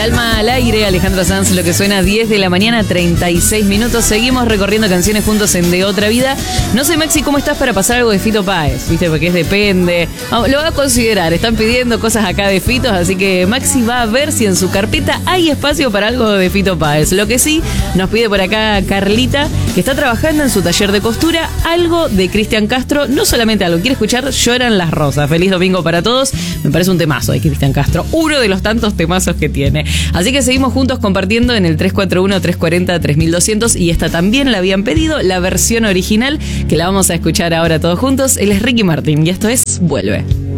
Alma al aire, Alejandro Sanz, lo que suena 10 de la mañana, 36 minutos. Seguimos recorriendo canciones juntos en De Otra Vida. No sé, Maxi, ¿cómo estás para pasar algo de Fito Páez? ¿Viste? Porque es depende. Vamos, lo va a considerar. Están pidiendo cosas acá de Fitos, así que Maxi va a ver si en su carpeta hay espacio para algo de Fito Páez. Lo que sí, nos pide por acá Carlita, que está trabajando en su taller de costura, algo de Cristian Castro. No solamente algo, quiere escuchar Lloran las rosas. Feliz domingo para todos. Me parece un temazo de Cristian Castro. Uno de los tantos temazos que tiene. Así que seguimos juntos compartiendo en el 341-340-3200 y esta también la habían pedido, la versión original, que la vamos a escuchar ahora todos juntos. Él es Ricky Martin y esto es Vuelve.